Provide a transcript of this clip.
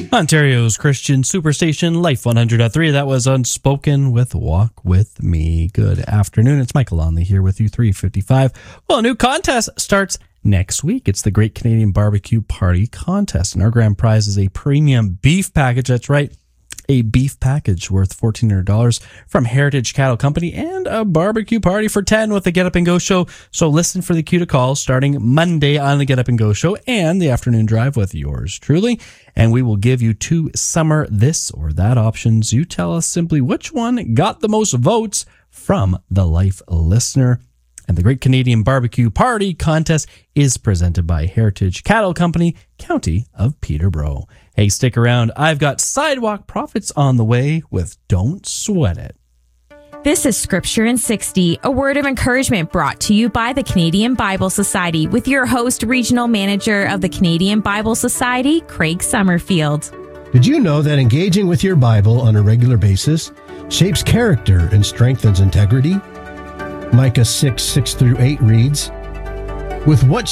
Ontario's Christian Superstation, Life 100.3. That was Unspoken with Walk With Me. Good afternoon. It's Michael Lonley here with you, 3:55. Well, a new contest starts next week. It's the Great Canadian Barbecue Party Contest, and our grand prize is a premium beef package. That's right, a beef package worth $1,400 from Heritage Cattle Company and a barbecue party for 10 with the Get Up and Go Show. So listen for the cue to call starting Monday on the Get Up and Go Show and the afternoon drive with yours truly. And we will give you 2 summer this or that options. You tell us simply which one got the most votes from the Life listener. And the Great Canadian Barbecue Party Contest is presented by Heritage Cattle Company, County of Peterborough. Hey, stick around. I've got Sidewalk Prophets on the way with Don't Sweat It. This is Scripture in 60, a word of encouragement brought to you by the Canadian Bible Society with your host, Regional Manager of the Canadian Bible Society, Craig Summerfield. Did you know that engaging with your Bible on a regular basis shapes character and strengthens integrity? Micah 6:6-8 reads, "With what